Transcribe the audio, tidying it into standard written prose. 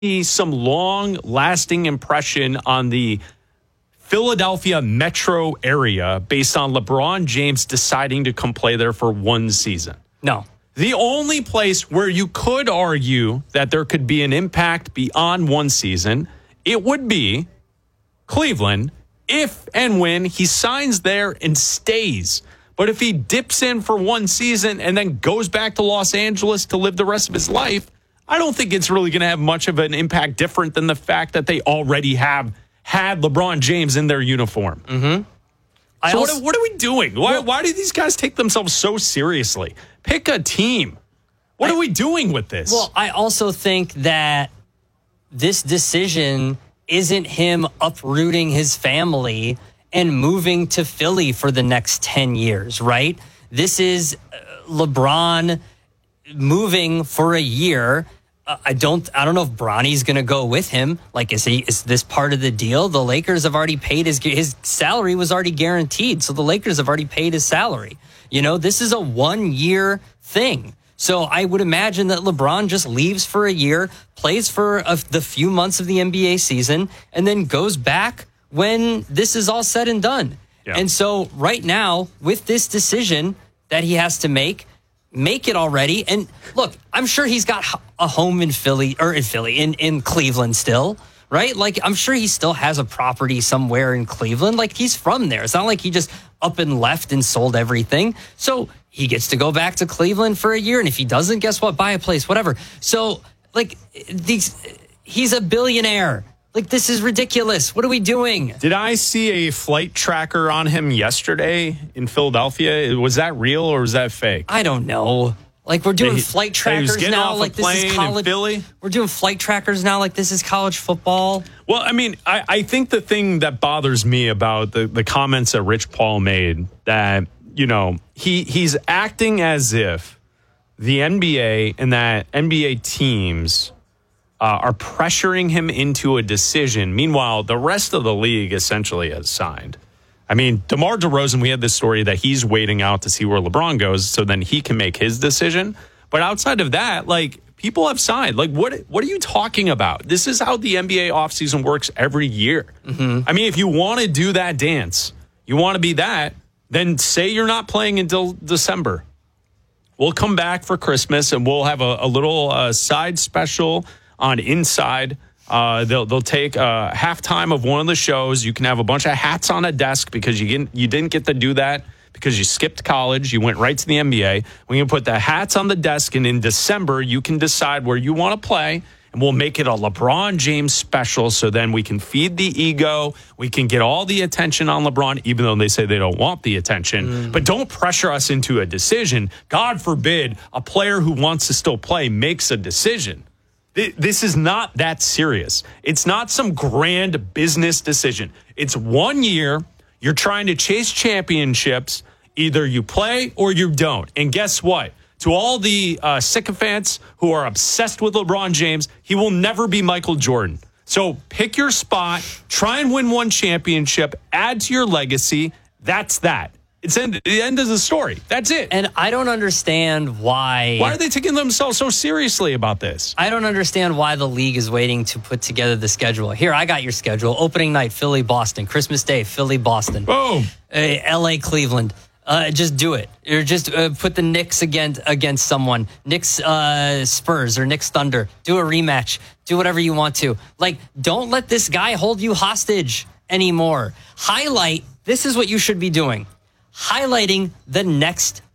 some long-lasting impression on the Philadelphia metro area based on LeBron James deciding to come play there for one season? No. The only place where you could argue that there could be an impact beyond one season, it would be Cleveland if and when he signs there and stays. But if he dips in for one season and then goes back to Los Angeles to live the rest of his life, I don't think it's really going to have much of an impact different than the fact that they already have had LeBron James in their uniform. Mm-hmm. So what are we doing? Why do these guys take themselves so seriously? Pick a team. What are we doing with this? Well, I also think that this decision isn't him uprooting his family and moving to Philly for the next 10 years, right? This is LeBron moving for a year. I don't know if Bronny's going to go with him. Like, is this part of the deal? The Lakers have already paid his salary was already guaranteed. So the Lakers have already paid his salary. You know, this is a 1-year thing. So I would imagine that LeBron just leaves for a year, plays for the few months of the NBA season, and then goes back when this is all said and done. Yeah. And so right now, with this decision that he has to make it already. And look, I'm sure he's got a home in Cleveland still, right? Like, I'm sure he still has a property somewhere in Cleveland. Like, he's from there. It's not like he just up and left and sold everything. So he gets to go back to Cleveland for a year. And if he doesn't, guess what? Buy a place, whatever. So, like, he's a billionaire. Like, this is ridiculous. What are we doing? Did I see a flight tracker on him yesterday in Philadelphia? Was that real or was that fake? I don't know. Like, we're doing flight trackers now. Like, this is college. Philly? We're doing flight trackers now. Like, this is college football. Well, I mean, I think the thing that bothers me about the comments that Rich Paul made, that, you know, he's acting as if the NBA and that NBA teams are pressuring him into a decision. Meanwhile, the rest of the league essentially has signed. I mean, DeMar DeRozan, we had this story that he's waiting out to see where LeBron goes so then he can make his decision. But outside of that, like, people have signed. Like, what are you talking about? This is how the NBA offseason works every year. Mm-hmm. I mean, if you want to do that dance, you want to be that, then say you're not playing until December. We'll come back for Christmas and we'll have a little side special on Inside. They'll take halftime of one of the shows. You can have a bunch of hats on a desk because you didn't get to do that because you skipped college. You went right to the NBA. We can put the hats on the desk, and in December, you can decide where you want to play, and we'll make it a LeBron James special so then we can feed the ego. We can get all the attention on LeBron, even though they say they don't want the attention. But don't pressure us into a decision. God forbid a player who wants to still play makes a decision. This is not that serious. It's not some grand business decision. It's 1 year. You're trying to chase championships. Either you play or you don't. And guess what? To all the sycophants who are obsessed with LeBron James, he will never be Michael Jordan. So pick your spot, try and win one championship, add to your legacy. That's that. It's the end of the story. That's it. And I don't understand why. Why are they taking themselves so seriously about this? I don't understand why the league is waiting to put together the schedule. Here, I got your schedule. Opening night, Philly, Boston. Christmas Day, Philly, Boston. Boom. LA, Cleveland. Just do it. Or just put the Knicks against someone. Knicks Spurs or Knicks Thunder. Do a rematch. Do whatever you want to. Like, don't let this guy hold you hostage anymore. Highlight. This is what you should be doing. Highlighting the next